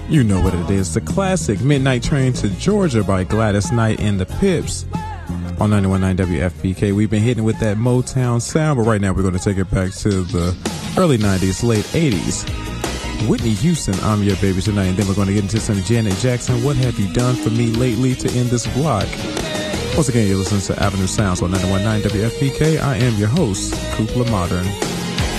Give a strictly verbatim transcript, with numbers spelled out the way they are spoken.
You know what it is, the classic Midnight Train to Georgia by Gladys Knight and the Pips on ninety-one point nine W F P K. We've been hitting with that Motown sound, but right now we're going to take it back to the early nineties, late eighties. Whitney Houston, I'm Your Baby Tonight, and then we're going to get into some Janet Jackson, What Have You Done For Me Lately, to end this block. Once again, you're listening to Avenue Sounds on ninety-one point nine W F P K. I am your host, Kupla Modern.